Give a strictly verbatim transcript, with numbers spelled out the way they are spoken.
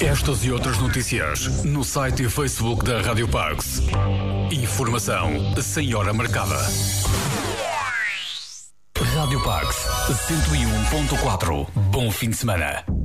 Estas e outras notícias no site e Facebook da Rádio Pax. Informação sem hora marcada. Rádio Pax, cento e um ponto quatro. Bom fim de semana.